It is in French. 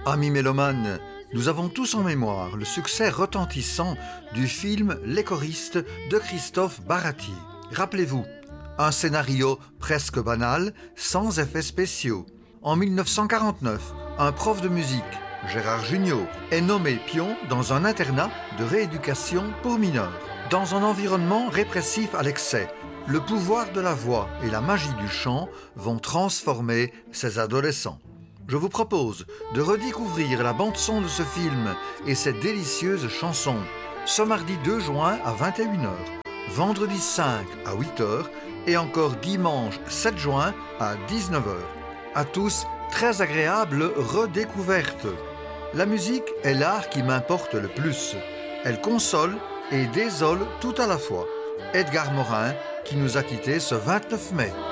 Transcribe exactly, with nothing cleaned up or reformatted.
Amis mélomanes, nous avons tous en mémoire le succès retentissant du film Les choristes de Christophe Baratier. Rappelez-vous, un scénario presque banal, sans effets spéciaux. En mille neuf cent quarante-neuf, un prof de musique, Gérard Jugnot, est nommé pion dans un internat de rééducation pour mineurs. Dans un environnement répressif à l'excès, le pouvoir de la voix et la magie du chant vont transformer ces adolescents. Je vous propose de redécouvrir la bande-son de ce film et ses délicieuses chansons ce mardi deux juin à vingt et une heures, vendredi cinq à huit heures et encore dimanche sept juin à dix-neuf heures. À tous, très agréable redécouverte. La musique est l'art qui m'importe le plus. Elle console et désole tout à la fois. Edgar Morin, qui nous a quittés ce vingt-neuf mai.